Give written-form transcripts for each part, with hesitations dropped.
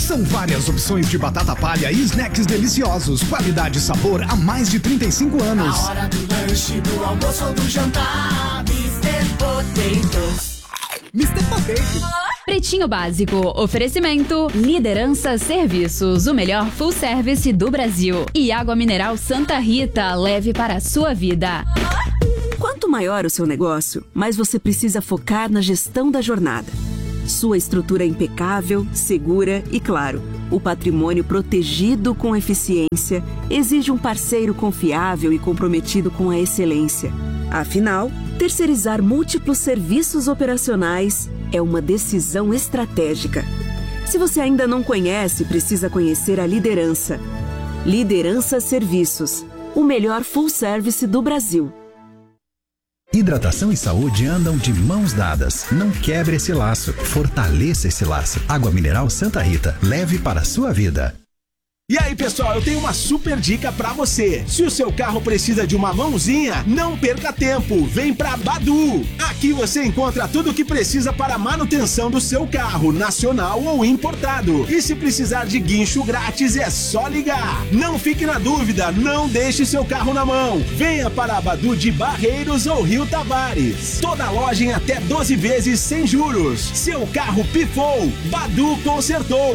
São várias opções de batata palha e snacks deliciosos. Qualidade e sabor há mais de 35 anos. A hora do lanche, do almoço ou do jantar. Mr. Potatoes. Mr. Potatoes. Pretinho Básico, oferecimento, Liderança Serviços, o melhor full service do Brasil. E água mineral Santa Rita, leve para a sua vida. Quanto maior o seu negócio, mais você precisa focar na gestão da jornada. Sua estrutura é impecável, segura e, claro, o patrimônio protegido com eficiência exige um parceiro confiável e comprometido com a excelência. Afinal, terceirizar múltiplos serviços operacionais é uma decisão estratégica. Se você ainda não conhece, precisa conhecer a Liderança. Liderança Serviços, o melhor full service do Brasil. Hidratação e saúde andam de mãos dadas. Não quebre esse laço, fortaleça esse laço. Água mineral Santa Rita, leve para a sua vida. E aí, pessoal, eu tenho uma super dica pra você. Se o seu carro precisa de uma mãozinha, não perca tempo. Vem pra Badu. Aqui você encontra tudo o que precisa para a manutenção do seu carro, nacional ou importado. E se precisar de guincho grátis, é só ligar. Não fique na dúvida, não deixe seu carro na mão. Venha para a Badu de Barreiros ou Rio Tavares. Toda loja em até 12 vezes sem juros. Seu carro pifou, Badu consertou.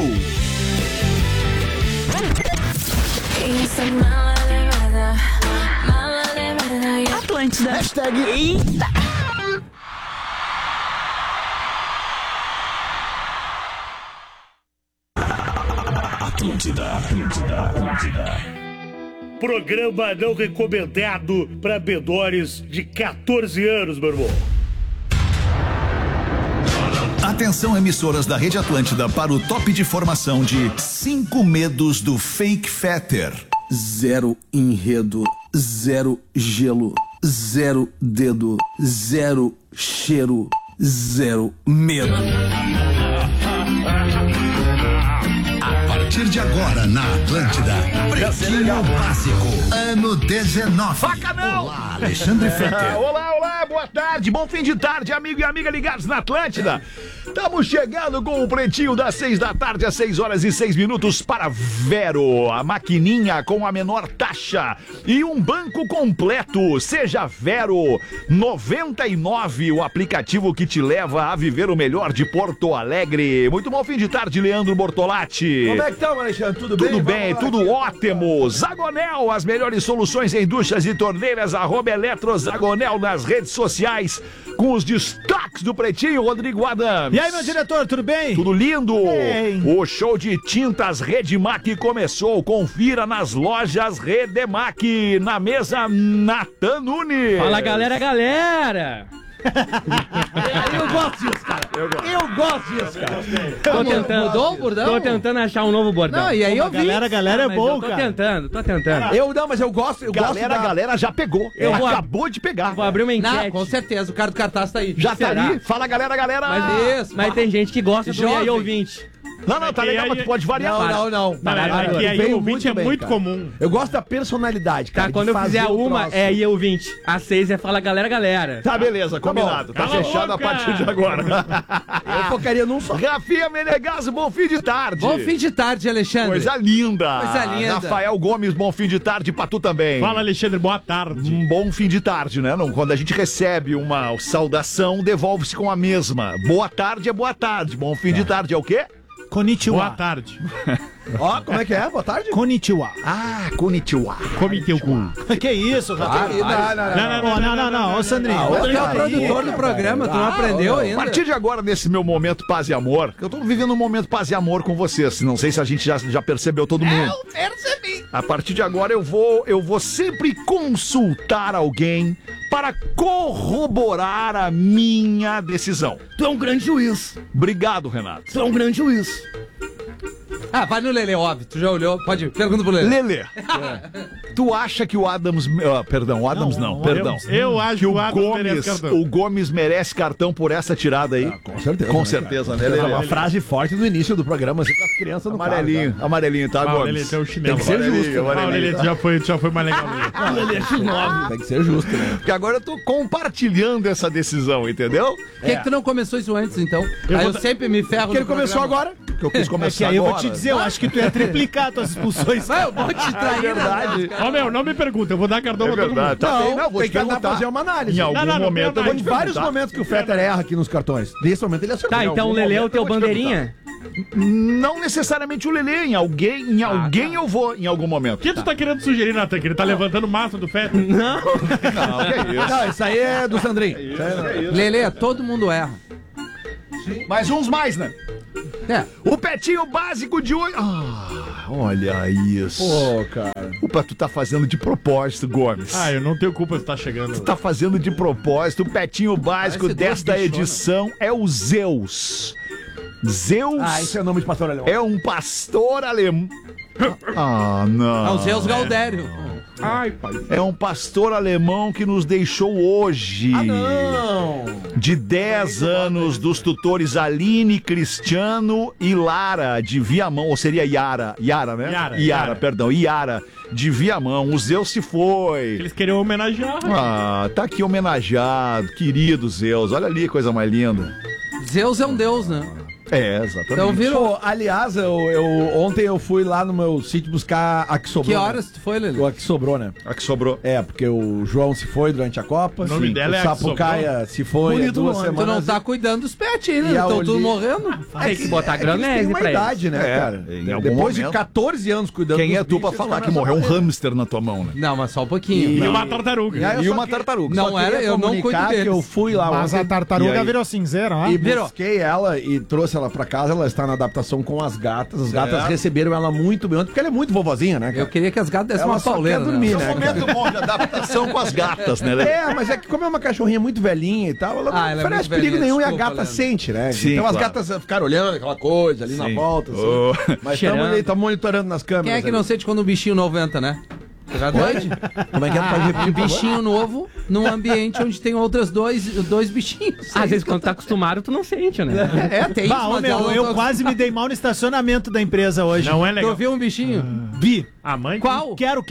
Atlântida. Hashtag Eita. Atlântida. Programa não recomendado para menores de 14 anos, meu irmão. Atenção, emissoras da Rede Atlântida, para o top de formação de 5 medos do fake fetter. 0 enredo, 0 gelo, 0 dedo, 0 cheiro, 0 medo. A partir de agora na Atlântida, Pretinho Básico, ano 19. Faca não! Olá, Alexandre Fetter. Olá, boa tarde, bom fim de tarde, amigo e amiga ligados na Atlântida. Estamos chegando com o Pretinho das 6 da tarde, às 6 horas e 6 minutos para Vero, a maquininha com a menor taxa e um banco completo. Seja Vero 99, o aplicativo que te leva a viver o melhor de Porto Alegre. Muito bom fim de tarde, Leandro Bortolatti. Como é que estamos, Alexandre? Tudo bem? Tudo bem, tudo ótimo. Zagonel, as melhores soluções em duchas e torneiras, @EletroZagonel nas redes sociais, com os destaques do Pretinho, Rodrigo Adams. E aí, meu diretor, tudo bem? Tudo lindo. O show de tintas Redemac começou. Confira nas lojas Redemac. Na mesa, Natan Nunes. Fala, galera. Eu gosto disso, cara. Eu gosto disso, cara. Tô tentando achar um novo bordão. Não, e aí eu vi. Galera é bom, cara. Tô tentando. Eu gosto. Galera já pegou. Acabou de pegar. Vou abrir uma enquete. Não, com certeza, o cara do cartaz tá aí. Já tá ali. Fala, galera. Mas tem gente que gosta do E aí, ouvinte. Não, tá legal, mas tu pode variar. Não. E aí, ouvinte é muito comum. Eu gosto da personalidade, cara. Tá, quando eu fizer uma, é e ouvinte. A 6 é fala, galera. Tá, beleza, combinado. Tá fechado a partir de agora. Eu focaria num só. Rafinha Menegasso, bom fim de tarde. Bom fim de tarde, Alexandre. Coisa linda. Rafael Rafael Gomes, bom fim de tarde pra tu também. Fala, Alexandre, boa tarde. Um bom fim de tarde, né? Quando a gente recebe uma saudação, devolve-se com a mesma. Boa tarde é boa tarde. Bom fim de tarde é o quê? Konnichiwa. Boa tarde. Ó, como é que é? Boa tarde? Konnichiwa. Ah, konnichiwa. Come teu cu. Que isso, Rafael? Não, ô Sandrinho. Você é o produtor do programa, tu não aprendeu ainda. A partir de agora, nesse meu momento paz e amor, eu tô vivendo um momento paz e amor com vocês. Não sei se a gente já percebeu todo mundo. Eu percebi. A partir de agora eu vou sempre consultar alguém para corroborar a minha decisão. Tu é um grande juiz. Obrigado, Renato. Tu é um grande juiz. Ah, vai no Lelê, óbvio. Tu já olhou? Pode ir. Pergunta pro Lelê. Lelê. Tu acha que o Adams... perdão, o Adams não. Eu acho que o Adams Gomes, merece cartão. o Gomes merece cartão por essa tirada aí. Com certeza. Com certeza, né? É uma frase forte no início do programa, assim, com as crianças no Amarelinho, amarelinho, tá, Ah, o Gomes? Lelê tem o chinelo. Tem que ser justo. Ah, o Lelê já foi mais legal. Tem que ser justo, né? Porque agora eu tô compartilhando essa decisão, entendeu? Por que tu não começou isso antes, então? Eu sempre me ferro. Porque ele começou agora. Que eu quis começar aí eu agora. vou te dizer, eu acho que tu ia triplicar tuas expulsões. Vai, eu vou te trair. verdade. Ó, meu, não me pergunta, eu vou dar cartão pra todo mundo. verdade. Tá bem, não, vou tem te que perguntar. fazer uma análise. Em algum Não, momento eu vou te Tem vários perguntar. momentos que o Fetter erra aqui nos cartões. Nesse momento ele acertou. Tá, então o Lelê é o teu bandeirinha? Não necessariamente o Lelê, em alguém eu vou em algum momento. O que tu tá querendo sugerir, Natan? Que ele tá levantando massa do Fetter? Não. Não, que isso. Não, isso aí é do Sandrinho. Lelê, todo mundo erra. Mas uns mais, né? É. O Petinho Básico de hoje... Ah, olha isso. Pô, cara. Opa, tu tá fazendo de propósito, Gomes. Ah, eu não tenho culpa se tá chegando. Tu tá fazendo de propósito. O Petinho Básico Parece dois desta bichona. edição é o Zeus. Zeus Esse é o nome de pastor alemão. é um pastor alemão. Ah, não. É o Zeus Galdério. Ai, pai. É um pastor alemão que nos deixou hoje. Não. De 10 anos, dos tutores Aline, Cristiano e Lara de Viamão. Ou seria Yara? Yara, né? Yara. Perdão. Yara de Viamão. O Zeus se foi. Eles queriam homenagear. Ah, tá aqui homenageado. Querido Zeus. Olha ali, coisa mais linda. Zeus é um deus, né? É, exatamente. Então virou. Pô, aliás, ontem eu fui lá no meu sítio buscar a que sobrou. Que horas tu foi, Lelê? A que sobrou, né? A que sobrou. É, porque o João se foi durante a Copa. O nome dela é o a que Sapucaia se foi há Bonito 2 nome. semanas. Tu não tá cuidando dos pets aí, né? E a Estão tudo Oli- morrendo. Tem que botar Eles têm granese uma pra idade, eles. né, É, cara? em algum Depois de momento. 14 anos cuidando Quem dos é tu pra bichos, falar eles que morreu um começam a morrer. hamster na tua mão, né? Não, mas só um pouquinho. E E uma tartaruga. aí eu E só uma que- tartaruga. Não só queria era, eu não cuido comunicar que deles. eu fui lá Mas ontem a tartaruga E aí? virou cinzeiro, ó. e Virou. busquei ela e trouxe ela pra casa. Ela está na adaptação com as gatas. As gatas Certo. receberam ela muito bem ontem, porque ela é muito vovozinha, né, cara? Eu queria que as gatas dessem Ela uma só pauleira, quer dormir, né? né? Momento bom de adaptação com as gatas, né, Lelê? É, mas é que como é uma cachorrinha muito velhinha e tal, ela não Ah, ela é oferece muito perigo velhinha, nenhum e a desculpa, gata Leandro. sente, né? Sim, então as claro. gatas ficaram olhando aquela coisa ali na Sim. volta, assim. Oh. Mas Cheirando. estamos monitorando nas câmeras. Quem é que ali. não sente quando um bichinho novo entra, né? Você já doide? Como é que é? Pode repetir, Um por favor? bichinho novo num ambiente onde tem outros dois bichinhos. Às vezes, quando tá acostumado, tu não sente, né? É, tem Bah, ô, mas meu, não eu tô- quase me dei mal no estacionamento da empresa hoje. Não é Tu legal. viu um bichinho? Vi. A mãe? Qual? Quero.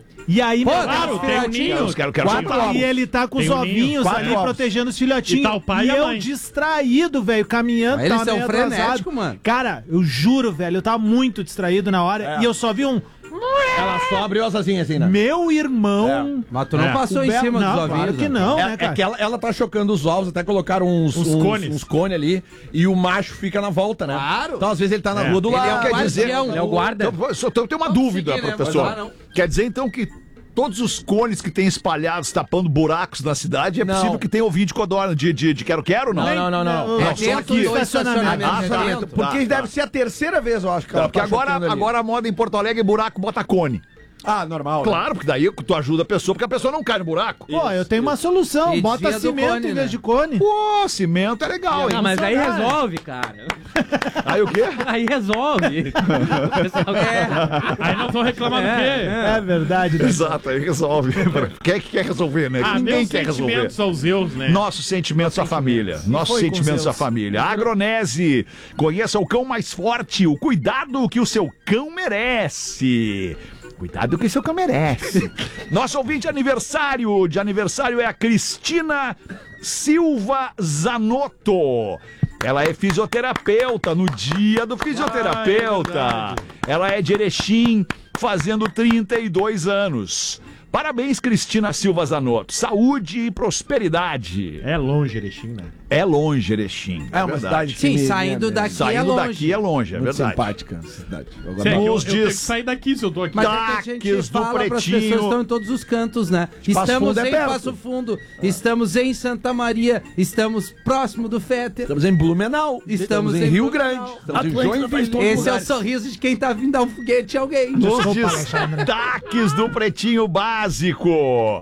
E aí, Pô, meu, Claro, tem um ninho. Quero e ele tá com os Tem um ninho, ovinhos 4 ali ovos. protegendo os filhotinhos. E tá o pai e a eu mãe. distraído, velho, caminhando. Ah, eles tava são meio frenéticos, atrasado. mano. Cara, eu juro, velho, eu tava muito distraído na hora e eu só vi um. Ela só abriu as asinhas assim, né? Meu irmão. Mas tu não passou em o Belo- cima não, dos ovinhos. Claro que né? não, né, É cara? que ela tá chocando os ovos, até colocaram uns cones. uns cones ali, e o macho fica na volta, né? Claro. Então, às vezes, ele tá na rua do Ele é lado. o quer dizer, guardião. Ele é o guarda. Eu tenho uma Não, dúvida, seguir, né? professor. Mas lá não. Quer dizer, então, que todos os cones que tem espalhados tapando buracos na cidade, é Não. possível que tenha ouvinte de codorna, de quero-quero, não? Não. Não, É só dentro aqui. do estacionamento. Ah, é tá. dentro. Porque deve ser a terceira vez, eu acho, que Tá, ela porque tá chocando ali. agora a moda em Porto Alegre é buraco bota cone. Ah, normal. né? Claro, porque daí tu ajuda a pessoa, porque a pessoa não cai no buraco. Pô, eu tenho uma solução. E Bota desvia do cimento cone, em né? vez de cone. Pô, cimento é legal, hein? Ah, mas aí funcionar. resolve, cara. Aí o quê? Aí resolve. O pessoal quer. Aí nós vamos reclamar do quê? É verdade, né? Exato, aí resolve. Quem é que quer resolver, né? Ah, Ninguém meus quer resolver. sentimentos aos Zeus, né? Nossos sentimentos à família. Nossos foi com sentimentos à Zeus. família. Agronese. Conheça o cão mais forte. O cuidado que o seu cão merece. Cuidado que o seu cão merece. Nosso ouvinte de aniversário é a Cristina Silva Zanotto. Ela é fisioterapeuta, no dia do fisioterapeuta. Ela é de Erechim, fazendo 32 anos. Parabéns, Cristina Silva Zanotto. Saúde e prosperidade. É longe, Erechim, né? É longe, Erechim. É uma verdade. cidade que Sim, me- saindo me- daqui é Saindo longe. daqui é longe, é Muito verdade. simpática essa cidade. Agora, Sério, eu Nos tenho que diz- sair daqui se eu tô aqui. Mas é que a gente Taques do fala para as Pretinho. pessoas que estão em todos os cantos, né? Passo Estamos Fundo é em perto. Passo Fundo, estamos em Santa Maria, estamos próximo do Féter, Estamos em Blumenau. Estamos em em Rio Blumenau. Grande. Estamos em Atlântida faz Joinville. todo Esse é o lugares. sorriso de quem tá vindo dar um foguete a alguém. Nos Desculpa, Alexandre. destaques do Pretinho Básico.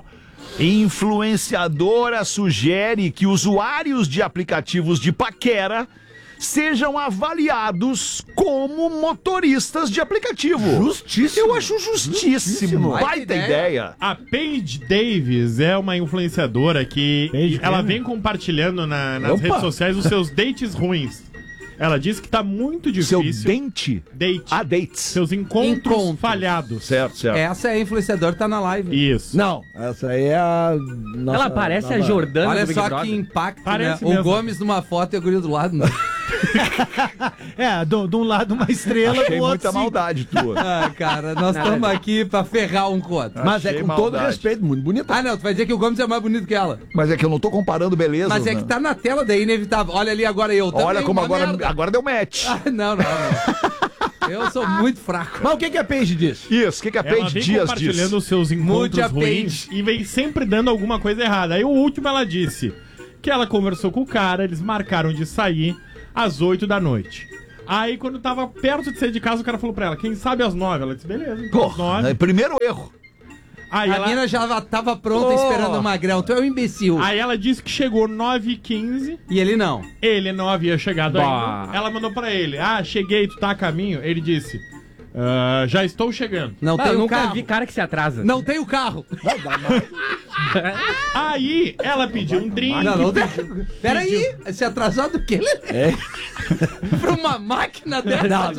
Influenciadora sugere que usuários de aplicativos de paquera sejam avaliados como motoristas de aplicativo. Justíssimo. Eu acho justíssimo. Baita ideia. A Paige Davis é uma influenciadora que ela vem compartilhando nas redes sociais os seus dates ruins. Ela disse que tá muito difícil. Seu dente? Date. Ah, dates. Seus encontros falhados. Certo. Essa é a influenciadora que tá na live. Isso. Não, essa aí é a... Nossa, Ela parece a Jordana Olha do Big só Brother. que impacto, Parece né? mesmo. O Gomes numa foto e a guria do lado, né? De um lado uma estrela, Achei do outro muita maldade tua. Ah, cara, nós estamos aqui pra ferrar um com o outro. Mas é Achei com todo maldade. respeito, muito bonito. Ah, não, tu vai dizer que o Gomes é mais bonito que ela. Mas é que eu não tô comparando beleza. Mas é né? que tá na tela, daí inevitável. Olha ali agora eu. Olha também como uma merda. agora deu match. Ah, não. Eu sou muito fraco. Mas o que a Paige disse? Isso, o que a Ela Paige vem Dias compartilhando diz? os seus encontros Muita ruins Paige. e vem sempre dando alguma coisa errada. Aí o último ela disse que ela conversou com o cara, eles marcaram de sair às 8 da noite. Aí quando tava perto de sair de casa, o cara falou pra ela, quem sabe às 9? Ela disse, beleza, então às 9. Primeiro erro. Aí A mina já tava pronta esperando o magrão. Tu é um imbecil. Aí ela disse que chegou 9h15. E ele não. Ele não havia chegado Bah. ainda. Ela mandou pra ele, cheguei, tu tá a caminho? Ele disse, já estou chegando. Não tem eu o nunca carro. vi cara que se atrasa. Não tem o carro. Aí ela pediu um drink. Não tem. Peraí, se atrasar do que? É. Pra uma máquina dessa?